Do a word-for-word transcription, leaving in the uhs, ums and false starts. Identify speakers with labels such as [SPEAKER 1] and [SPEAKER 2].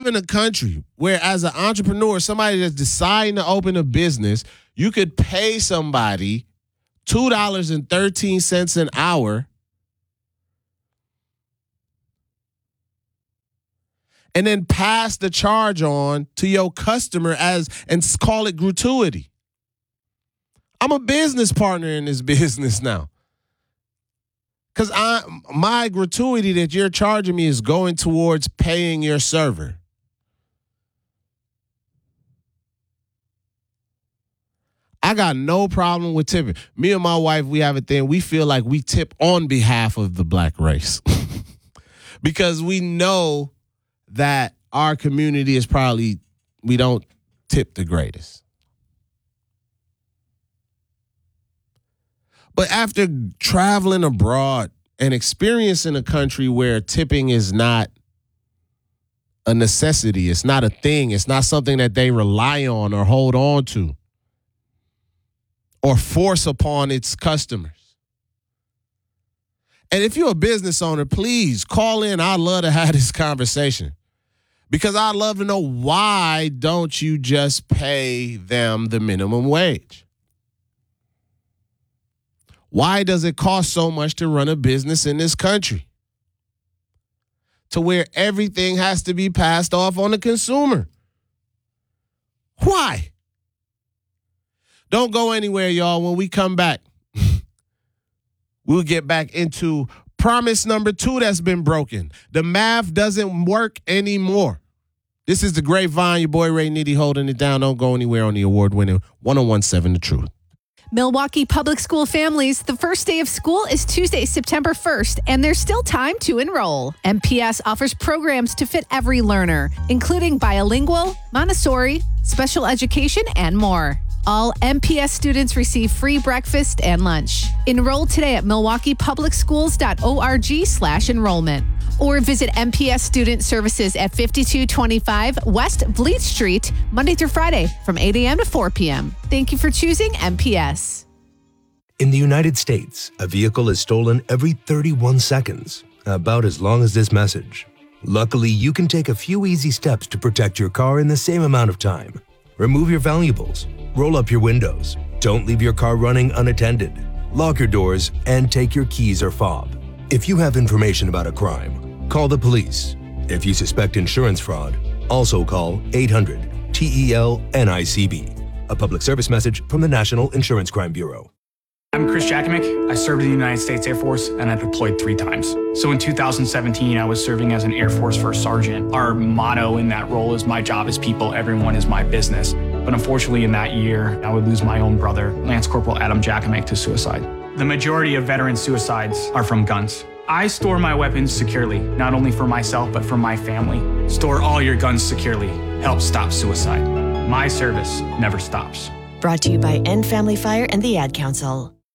[SPEAKER 1] in a country where, as an entrepreneur, somebody that's deciding to open a business, you could pay somebody two dollars and thirteen cents an hour and then pass the charge on to your customer as and call it gratuity. I'm a business partner in this business now. Because I my gratuity that you're charging me is going towards paying your server. I got no problem with tipping. Me and my wife, we have a thing. We feel like we tip on behalf of the black race. Because we know that our community is probably, we don't tip the greatest. But after traveling abroad and experiencing a country where tipping is not a necessity, it's not a thing, it's not something that they rely on or hold on to or force upon its customers. And if you're a business owner, please call in. I'd love to have this conversation because I'd love to know, why don't you just pay them the minimum wage? Why does it cost so much to run a business in this country? To where everything has to be passed off on the consumer. Why? Don't go anywhere, y'all. When we come back, we'll get back into promise number two that's been broken. The math doesn't work anymore. This is the Grapevine. Your boy Ray Nitty holding it down. Don't go anywhere on the award-winning one oh one point seven The Truth.
[SPEAKER 2] Milwaukee Public School families, the first day of school is Tuesday, September first, and there's still time to enroll. M P S offers programs to fit every learner, including bilingual, Montessori, special education, and more. All M P S students receive free breakfast and lunch. Enroll today at milwaukee public schools dot org slash enrollment. Or visit M P S Student Services at fifty-two twenty-five West Vliet Street, Monday through Friday from eight a.m. to four p.m. Thank you for choosing M P S.
[SPEAKER 3] In the United States, a vehicle is stolen every thirty-one seconds, about as long as this message. Luckily, you can take a few easy steps to protect your car in the same amount of time. Remove your valuables, roll up your windows, don't leave your car running unattended, lock your doors, and take your keys or fob. If you have information about a crime, call the police. If you suspect insurance fraud, also call eight hundred T E L N I C B. A public service message from the National Insurance Crime Bureau.
[SPEAKER 4] I'm Chris Jakomick. I served in the United States Air Force and I deployed three times. So in two thousand seventeen, I was serving as an Air Force First Sergeant. Our motto in that role is my job is people, everyone is my business. But unfortunately in that year, I would lose my own brother, Lance Corporal Adam Jakomick, to suicide. The majority of veteran suicides are from guns. I store my weapons securely, not only for myself, but for my family. Store all your guns securely. Help stop suicide. My service never stops.
[SPEAKER 5] Brought to you by End Family Fire and the Ad Council.